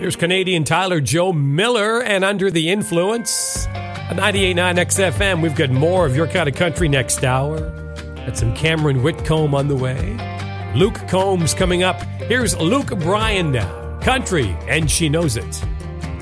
Here's Canadian Tyler Joe Miller and Under the Influence. At 98.9 XFM, we've got more of your kind of country next hour. Got some Cameron Whitcomb on the way. Luke Combs coming up. Here's Luke Bryan now. Country, and she knows it.